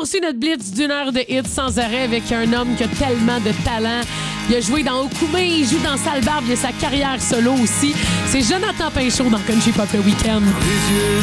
poursuit notre blitz d'une heure de hits sans arrêt avec un homme qui a tellement de talent. Il a joué dans Okoumé, il joue dans Sale Barbe, il a sa carrière solo aussi. C'est Jonathan Pinchot dans Country Pop le Week-end. Les yeux